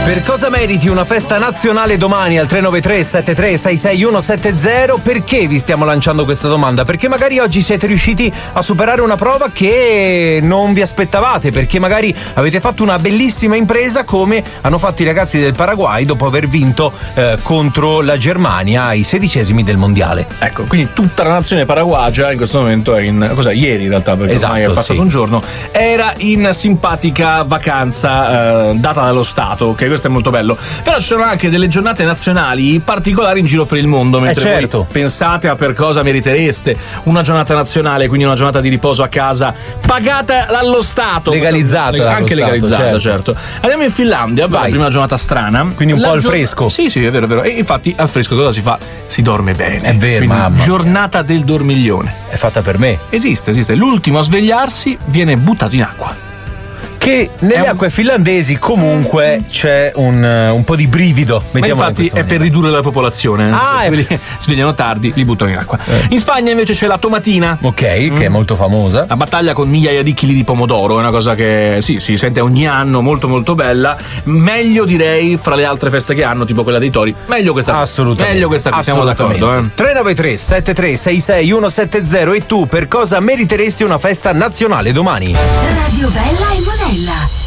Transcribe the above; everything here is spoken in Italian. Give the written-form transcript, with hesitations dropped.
Per cosa meriti una festa nazionale domani al 393 73 66 170? Perché vi stiamo lanciando questa domanda? Perché magari oggi siete riusciti a superare una prova che non vi aspettavate, perché magari avete fatto una bellissima impresa come hanno fatto i ragazzi del Paraguay dopo aver vinto contro la Germania ai 16esimi del mondiale. Ecco, quindi tutta la nazione paraguagia in questo momento è ieri in realtà, perché esatto, ormai è passato un giorno, era in simpatica vacanza data dallo Stato, che questo è molto bello. Però ci sono anche delle giornate nazionali particolari in giro per il mondo, mentre certo. voi pensate a per cosa meritereste una giornata nazionale, quindi una giornata di riposo a casa pagata dallo Stato, legalizzata, anche legalizzata, certo. Andiamo in Finlandia per la prima giornata strana, quindi un po' al fresco. Sì, è vero. E infatti al fresco cosa si fa? Si dorme bene. È vero, mamma. Giornata del dormiglione. È fatta per me. Esiste. L'ultimo a svegliarsi viene buttato in acqua. Che nelle acque finlandesi comunque c'è un po' di brivido. Ma infatti è per ridurre la popolazione. Quelli svegliano tardi, li buttano in acqua. In Spagna invece c'è la tomatina. Ok, che è molto famosa. La battaglia con migliaia di chili di pomodoro è una cosa che si sente ogni anno, molto molto bella. Meglio, direi, fra le altre feste che hanno, tipo quella dei tori. Meglio questa. Assolutamente. Meglio questa qui, siamo d'accordo. 393 73 66 170. E tu per cosa meriteresti una festa nazionale domani? Radio Bella e Monella.